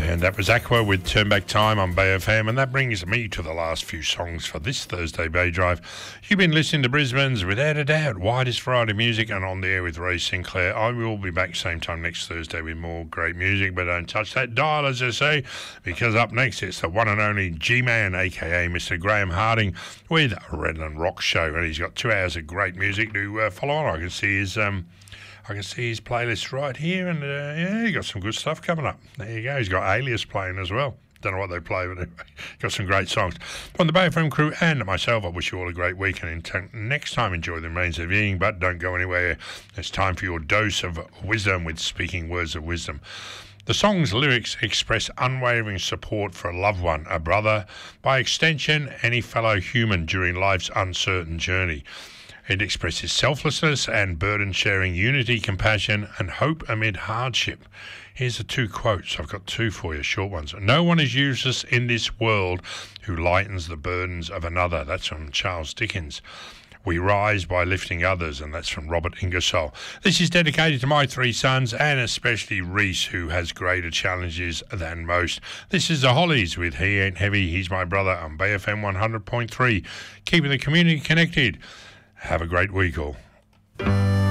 And that was Aqua with Turn Back Time on Bay FM, and that brings me to the last few songs for this Thursday Bay Drive. You've been listening to Brisbane's, without a doubt, widest variety of music, and On the Air with Ray Sinclair. I will be back same time next Thursday with more great music, but don't touch that dial, as I say, because up next it's the one and only G-Man, a.k.a. Mr. Graham Harding, with Redland Rock Show, and he's got 2 hours of great music to follow on. I can see his playlist right here, and yeah, he got some good stuff coming up. There you go. He's got Alias playing as well. Don't know what they play, but anyway, got some great songs. From the Bay FM crew and myself, I wish you all a great week, and next time enjoy the remains of eating, but don't go anywhere. It's time for your dose of wisdom with Speaking Words of Wisdom. The song's lyrics express unwavering support for a loved one, a brother, by extension, any fellow human during life's uncertain journey. It expresses selflessness and burden-sharing, unity, compassion, and hope amid hardship. Here's the 2 quotes. I've got 2 for you, short ones. No one is useless in this world who lightens the burdens of another. That's from Charles Dickens. We rise by lifting others, and that's from Robert Ingersoll. This is dedicated to my 3 sons, and especially Reese, who has greater challenges than most. This is the Hollies with He Ain't Heavy, He's My Brother on Bay FM 100.3. Keeping the community connected. Have a great week all.